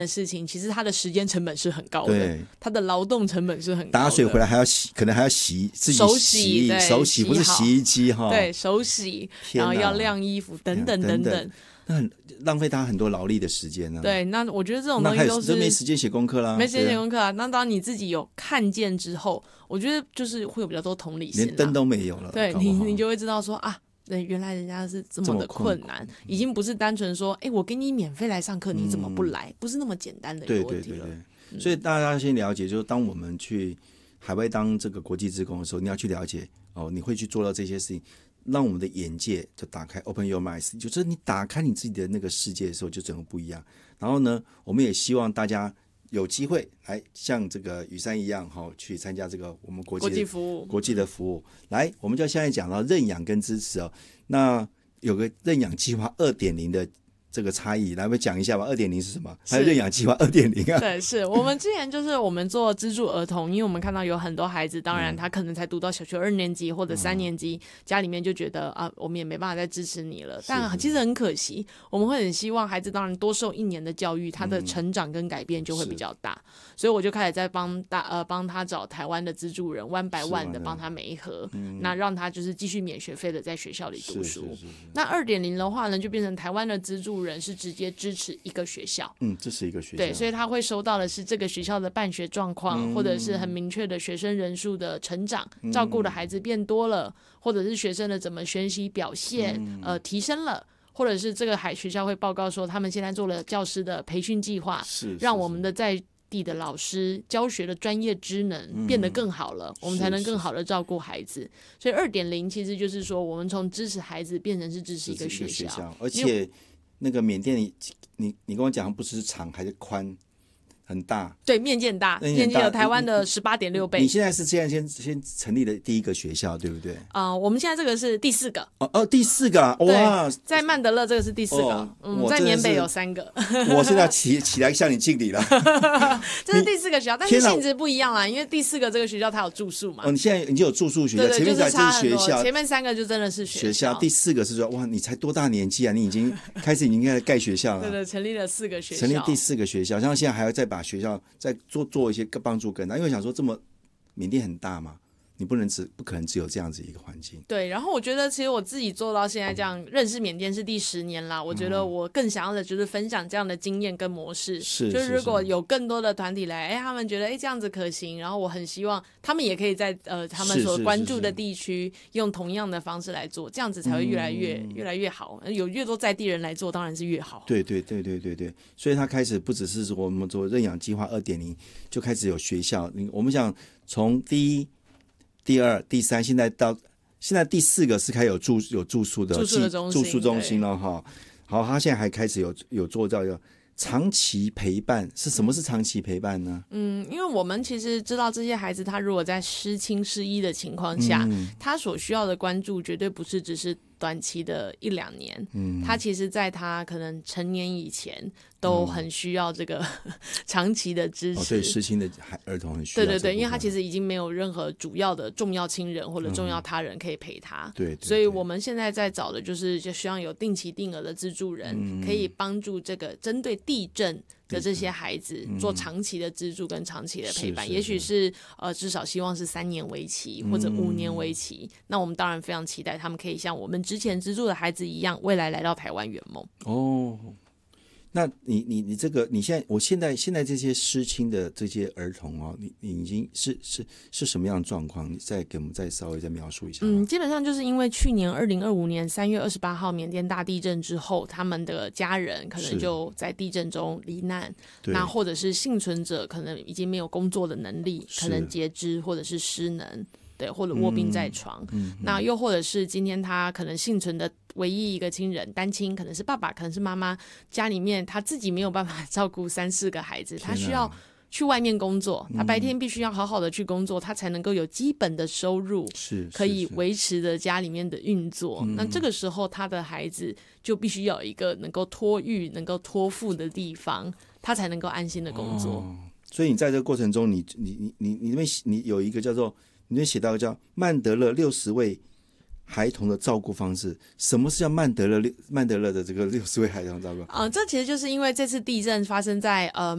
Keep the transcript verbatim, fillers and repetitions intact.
的事情，其实它的时间成本是很高的，它的劳动成本是很高的。 打水回来还要洗，可能还要洗自己手洗， 洗手洗不是洗衣机哈。 对，手洗，然后要晾衣服等等等等， 那很浪费他很多劳力的时间呢、啊。 对，那我觉得这种东西都是那没时间写功课啦， 没时间写功课啊。那当你自己有看见之后，我觉得就是会有比较多同理心， 连灯都没有了， 对你你就会知道说啊。对，原来人家是这么的困难，已经不是单纯说，哎，我给你免费来上课，你怎么不来？嗯、不是那么简单的一个问题了。对对对对， 嗯、所以大家先了解，就是当我们去海外当这个国际志工的时候，你要去了解哦，你会去做到这些事情，让我们的眼界就打开 ，open your eyes， 就是你打开你自己的那个世界的时候，就整个不一样。然后呢，我们也希望大家有机会来像这个雨珊一样哈、哦，去参加这个我们国际国际服务国际的服务。来，我们就现在讲到认养跟支持哦。那有个认养计划 二点零 的这个差异，来我们讲一下吧。二点零 是什么？还有认养计划 二点零 啊？ 对，是我们之前就是我们做资助儿童，因为我们看到有很多孩子，当然他可能才读到小学二年级或者三年级，嗯、家里面就觉得啊，我们也没办法再支持你了。但其实很可惜，我们会很希望孩子当然多受一年的教育，他的成长跟改变就会比较大。嗯、所以我就开始在帮大呃帮他找台湾的资助人，one by one的帮他媒合，嗯、那让他就是继续免学费的在学校里读书。是是是是那二点零的话呢，就变成台湾的资助人是直接支持一个学校， 嗯，支持一个学校， 对，所以他会收到的是这个学校的办学状况，嗯、或者是很明确的学生人数的成长，嗯、照顾的孩子变多了，或者是学生的怎么学习表现，嗯、呃提升了。或者是这个海学校会报告说，他们现在做了教师的培训计划，是让我们的在地的老师教学的专业知能变得更好了，嗯、我们才能更好的照顾孩子。所以 二点零 其实就是说，我们从支持孩子变成是支持一个学校， 学校而且那个缅甸你你你跟我讲不是长还是宽很大， 对，面积很大，面积有台湾的 十八点六 倍。 你现在是现在先先成立的第一个学校，对不对？ 啊、呃，我们现在这个是第四个。 哦哦，第四个啊！哇， 在曼德勒这个是第四个，哦、嗯，在缅北有三个。 我现在起起来向你敬礼了。 这是第四个学校，但是性质不一样啦，因为第四个这个学校它有住宿嘛。 哦，你现在已经有住宿学校， 对对前面才是学校， 前面三个就真的是学校。 学校第四个是说，哇，你才多大年纪啊？你已经开始已经开始盖学校了。 对对，成立了四个学校， 成立第四个学校，像现在还要再把学校再做做一些帮助更大，因为想说这么缅甸很大嘛，你不能只不可能只有这样子一个环境。 对，然后我觉得其实我自己做到现在这样，认识缅甸是第十年啦。我觉得我更想要的就是分享这样的经验跟模式， 是就是如果有更多的团体来，哎，他们觉得哎这样子可行，然后我很希望他们也可以在呃他们所关注的地区用同样的方式来做，这样子才会越来越、嗯、越来越好。有越多在地人来做，当然是越好。 对对对对对对，所以他开始不只是我们做认养计划 二点零 就开始有学校，我们想从第一。第二、第三，现在到现在第四个是开有住有住宿的住宿的中心住宿中心了哈。好，他现在还开始有有做到有长期陪伴，是什么是长期陪伴呢？ 嗯，因为我们其实知道这些孩子，他如果在失亲失依的情况下，嗯、他所需要的关注绝对不是只是短期的一两年，嗯，他其实在他可能成年以前都很需要这个、嗯、长期的支持。 哦，对，失亲的儿童很需要。 对对对，因为他其实已经没有任何主要的重要亲人或者重要他人可以陪他。 嗯、对, 对, 对， 所以我们现在在找的就是就希望有定期定额的资助人，嗯、可以帮助这个针对地震的这些孩子做长期的资助跟长期的陪伴，嗯、也许是呃至少希望是三年为期或者五年为期。嗯、那我们当然非常期待他们可以像我们之前资助的孩子一样，未来来到台湾圆梦。 哦，那你你你这个你现在我现在现在这些失亲的这些儿童哦，你你已经是是是什么样的状况？你再给我们再稍微再描述一下。 嗯，基本上就是因为去年二零二五年三月二十八号缅甸大地震之后，他们的家人可能就在地震中罹难，那或者是幸存者可能已经没有工作的能力，可能截肢或者是失能。对，或者卧病在床、嗯嗯、那又或者是今天他可能幸存的唯一一个亲人单亲，可能是爸爸可能是妈妈，家里面他自己没有办法照顾三四个孩子，他需要去外面工作，他白天必须要好好的去工作、嗯、他才能够有基本的收入，是可以维持着家里面的运作、嗯、那这个时候他的孩子就必须要有一个能够托育能够托付的地方，他才能够安心的工作、哦、 所以你在这个过程中你你你你你那边你有一个叫做你那写到叫曼德勒六十位孩童的照顾方式，什么是叫曼德勒曼德勒的这个六十位孩童照顾？ 啊、呃，这其实就是因为这次地震发生在呃